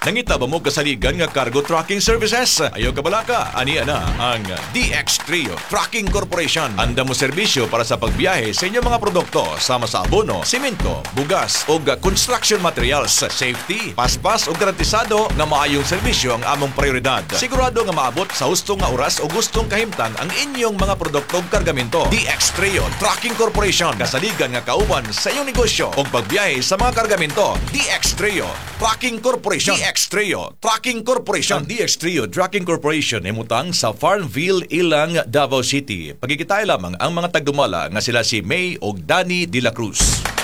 Nangita ba mo kasaligan nga cargo trucking services? Ayaw ka balaka, ani ana ang DX Trio Trucking Corporation. Anda mo serbisyo para sa pagbiyahe sa inyong mga produkto sama sa abono, simento, bugas o construction materials. Safety, paspas o garantisado nga maayong serbisyo ang among prioridad. Sigurado nga maabot sa hustong nga oras o gustong kahimtang ang inyong mga produkto o kargamento. DX Trio Trucking Corporation. Kasaligan nga kauban sa iyong negosyo o pagbiyahe sa mga kargamento. DX Trio Trucking Corporation. DX Trio Trucking Corporation. Ang DX Trio Trucking Corporation ay mutang sa Farmville, Ilang, Davao City. Pagkikitay lamang ang mga tagdumala nga sila si May o Danny de la Cruz.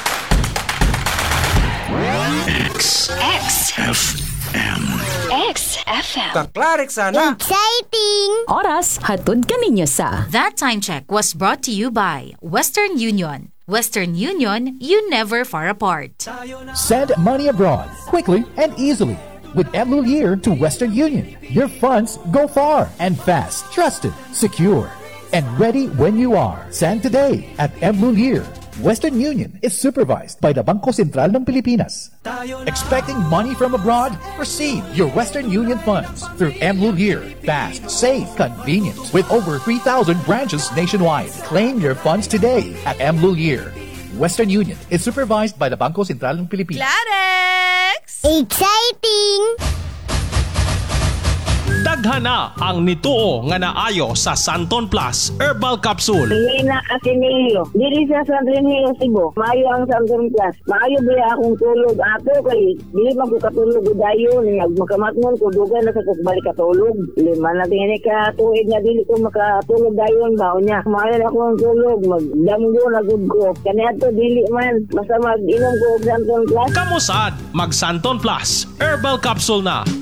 XFM. Kaklarik sana. Exciting! Oras, hatod kaninyo sa That time check was brought to you by Western Union. Western Union, you never far apart. Send money abroad quickly and easily with Mlulier to Western Union. Your funds go far and fast, trusted, secure, and ready when you are. Send today at Mlulier. Western Union is supervised by the Bangko Sentral ng Pilipinas. Expecting money from abroad? Receive your Western Union funds through Mlulier. Fast, safe, convenient. With over 3,000 branches nationwide. Claim your funds today at Mlulier. Western Union is supervised by the Bangko Sentral ng Pilipinas. Clarex! Exciting! Daghana ang nituo nga naayo sa Santon Plus Herbal Capsule. Ina Ateneo. Dili sa Santon Hill, Cebu. Maayo ang Santon Plus. Maayo ba akong tulog ato kay dili man ko katulog dayon nagmakamatnon ko dugay na sa ko balik katulog. Lima na tingin ka tuig nga dili ko makatulog dayon ba unya. Maayo na akong tulog magdamgo na gud ko. Kani ato dili man basta mag-inom ko og Santon Plus. Kamusad mag Santon Plus Herbal Capsule na